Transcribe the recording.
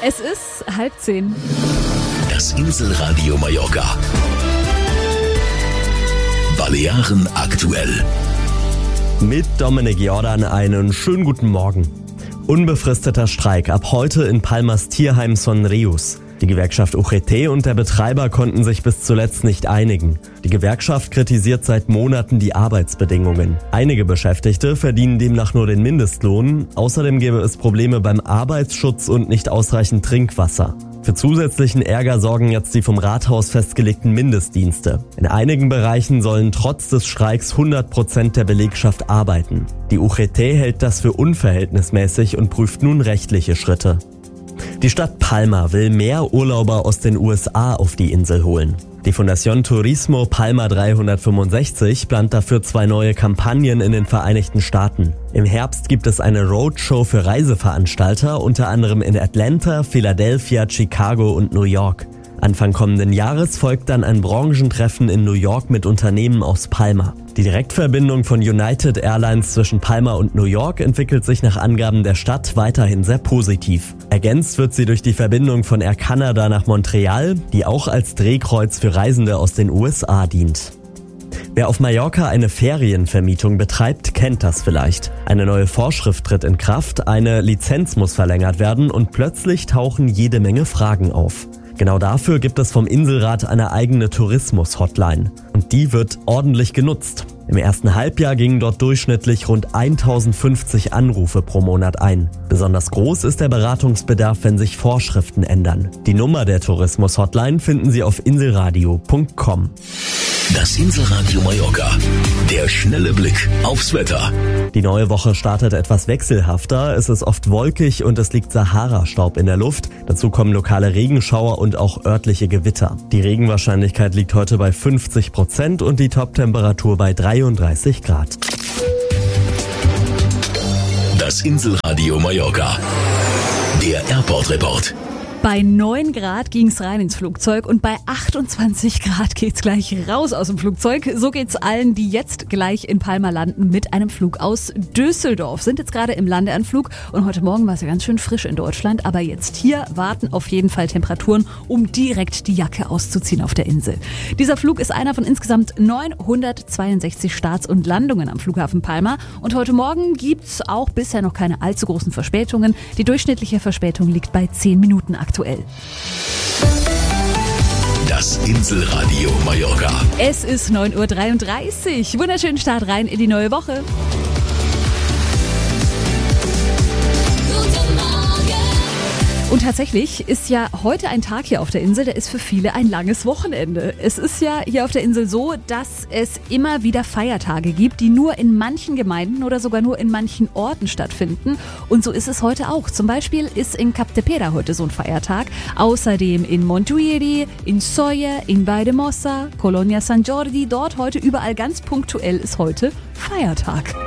Es ist 9:30. Das Inselradio Mallorca. Balearen aktuell. Mit Dominik Jordan einen schönen guten Morgen. Unbefristeter Streik ab heute in Palmas Tierheim Son Rius. Die Gewerkschaft UGT und der Betreiber konnten sich bis zuletzt nicht einigen. Die Gewerkschaft kritisiert seit Monaten die Arbeitsbedingungen. Einige Beschäftigte verdienen demnach nur den Mindestlohn. Außerdem gäbe es Probleme beim Arbeitsschutz und nicht ausreichend Trinkwasser. Für zusätzlichen Ärger sorgen jetzt die vom Rathaus festgelegten Mindestdienste. In einigen Bereichen sollen trotz des Streiks 100% der Belegschaft arbeiten. Die UGT hält das für unverhältnismäßig und prüft nun rechtliche Schritte. Die Stadt Palma will mehr Urlauber aus den USA auf die Insel holen. Die Fundación Turismo Palma 365 plant dafür 2 neue Kampagnen in den Vereinigten Staaten. Im Herbst gibt es eine Roadshow für Reiseveranstalter, unter anderem in Atlanta, Philadelphia, Chicago und New York. Anfang kommenden Jahres folgt dann ein Branchentreffen in New York mit Unternehmen aus Palma. Die Direktverbindung von United Airlines zwischen Palma und New York entwickelt sich nach Angaben der Stadt weiterhin sehr positiv. Ergänzt wird sie durch die Verbindung von Air Canada nach Montreal, die auch als Drehkreuz für Reisende aus den USA dient. Wer auf Mallorca eine Ferienvermietung betreibt, kennt das vielleicht. Eine neue Vorschrift tritt in Kraft, eine Lizenz muss verlängert werden und plötzlich tauchen jede Menge Fragen auf. Genau dafür gibt es vom Inselrat eine eigene Tourismus-Hotline. Und die wird ordentlich genutzt. Im ersten Halbjahr gingen dort durchschnittlich rund 1050 Anrufe pro Monat ein. Besonders groß ist der Beratungsbedarf, wenn sich Vorschriften ändern. Die Nummer der Tourismus-Hotline finden Sie auf inselradio.com. Das Inselradio Mallorca. Der schnelle Blick aufs Wetter. Die neue Woche startet etwas wechselhafter. Es ist oft wolkig und es liegt Sahara-Staub in der Luft. Dazu kommen lokale Regenschauer und auch örtliche Gewitter. Die Regenwahrscheinlichkeit liegt heute bei 50% und die Toptemperatur bei 33 Grad. Das Inselradio Mallorca. Der Airport Report. Bei 9 Grad ging's rein ins Flugzeug und bei 28 Grad geht's gleich raus aus dem Flugzeug. So geht's allen, die jetzt gleich in Palma landen mit einem Flug aus Düsseldorf. Sind jetzt gerade im Landeanflug und heute Morgen war es ja ganz schön frisch in Deutschland. Aber jetzt hier warten auf jeden Fall Temperaturen, um direkt die Jacke auszuziehen auf der Insel. Dieser Flug ist einer von insgesamt 962 Starts und Landungen am Flughafen Palma. Und heute Morgen gibt's auch bisher noch keine allzu großen Verspätungen. Die durchschnittliche Verspätung liegt bei 10 Minuten aktuell. Das Inselradio Mallorca. Es ist 9:33 Uhr. Wunderschönen Start rein in die neue Woche. Und tatsächlich ist ja heute ein Tag hier auf der Insel, der ist für viele ein langes Wochenende. Es ist ja hier auf der Insel so, dass es immer wieder Feiertage gibt, die nur in manchen Gemeinden oder sogar nur in manchen Orten stattfinden. Und so ist es heute auch. Zum Beispiel ist in Cap de Pera heute so ein Feiertag. Außerdem in Montuiri, in Sóller, in Valldemossa, Colonia San Jordi. Dort heute überall ganz punktuell ist heute Feiertag.